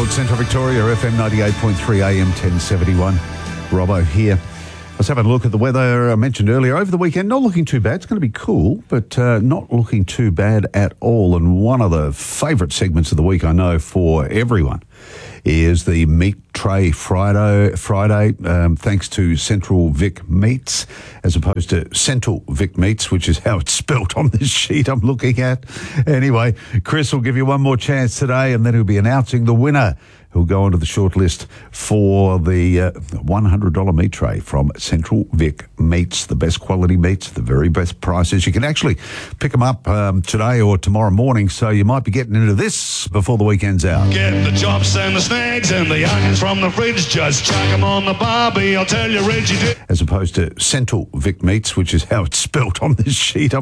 Gold, Central Victoria, FM 98.3 AM 1071. Robbo here. I was having a look at the weather I mentioned earlier. Over the weekend, not looking too bad. It's going to be cool, but not looking too bad at all. And one of the favourite segments of the week, I know, for everyone is the Meat Tray Friday, thanks to Central Vic Meats, as opposed to Central Vic Meats, which is how it's spelt on this sheet I'm looking at. Anyway, Chris will give you one more chance today, and then he'll be announcing the winner, who'll go onto the short list for the $100 meat tray from Central Vic Meats, the best quality meats, the very best prices. You can actually pick them up today or tomorrow morning, so you might be getting into this before the weekend's out. Get the chops and the snags and the onions from the fridge, just chuck them on the barbie, I'll tell you, Reggie. As opposed to Central Vic Meats, which is how it's spelt on this sheet.